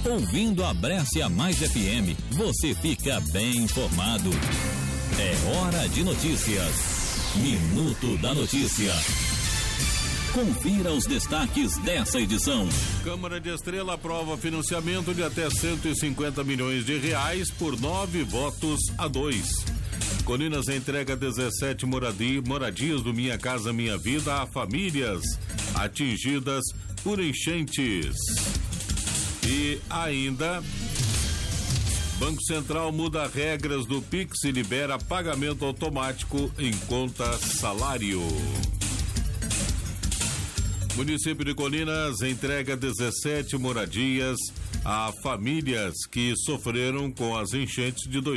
Ouvindo a Brescia Mais FM, você fica bem informado. É hora de notícias. Minuto da Notícia. Confira os destaques dessa edição. Câmara de Estrela aprova financiamento de até 150 milhões de reais por 9 votos a 2. Colinas entrega 17 moradias do Minha Casa Minha Vida a famílias atingidas por enchentes. E ainda, Banco Central muda regras do Pix e libera pagamento automático em conta salário. Município de Colinas entrega 17 moradias a famílias que sofreram com as enchentes de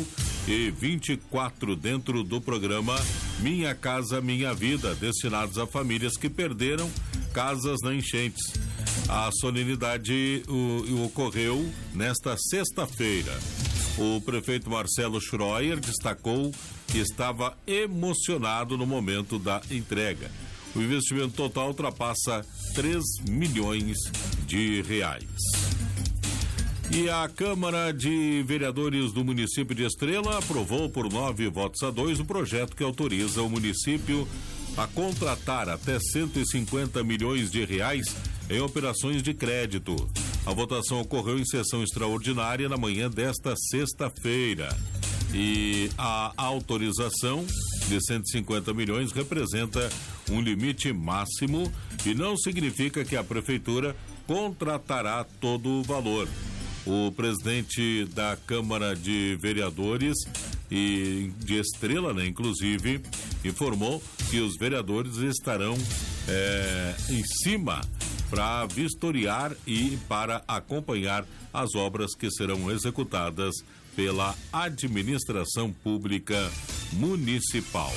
2024 dentro do programa Minha Casa Minha Vida, destinados a famílias que perderam casas na enchentes. A solenidade ocorreu nesta sexta-feira. O prefeito Marcelo Schroer destacou que estava emocionado no momento da entrega. O investimento total ultrapassa 3 milhões de reais. E a Câmara de Vereadores do município de Estrela aprovou por 9 votos a 2 o projeto que autoriza o município a contratar até 150 milhões de reais em operações de crédito. A votação ocorreu em sessão extraordinária na manhã desta sexta-feira. E a autorização de 150 milhões representa um limite máximo e não significa que a prefeitura contratará todo o valor. O presidente da Câmara de Vereadores e de Estrela, né, inclusive, informou que os vereadores estarão em cima para vistoriar e para acompanhar as obras que serão executadas pela administração pública municipal.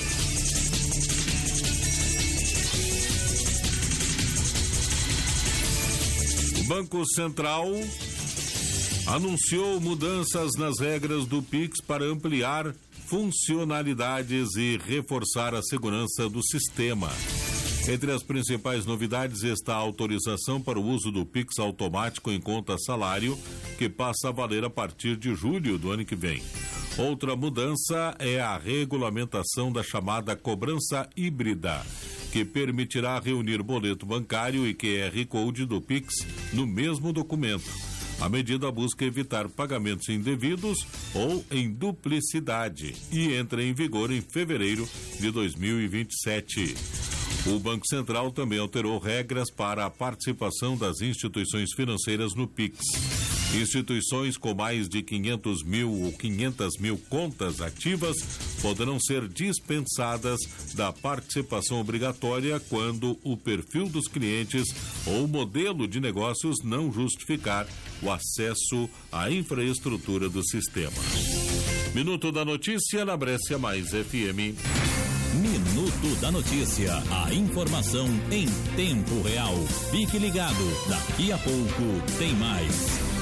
O Banco Central anunciou mudanças nas regras do Pix para ampliar funcionalidades e reforçar a segurança do sistema. Entre as principais novidades está a autorização para o uso do Pix automático em conta salário, que passa a valer a partir de julho do ano que vem. Outra mudança é a regulamentação da chamada cobrança híbrida, que permitirá reunir boleto bancário e QR Code do Pix no mesmo documento. A medida busca evitar pagamentos indevidos ou em duplicidade e entra em vigor em fevereiro de 2027. O Banco Central também alterou regras para a participação das instituições financeiras no Pix. Instituições com mais de 500 mil ou 500 mil contas ativas poderão ser dispensadas da participação obrigatória quando o perfil dos clientes ou o modelo de negócios não justificar o acesso à infraestrutura do sistema. Minuto da Notícia na Brescia Mais FM. Minuto da Notícia. A informação em tempo real. Fique ligado. Daqui a pouco tem mais.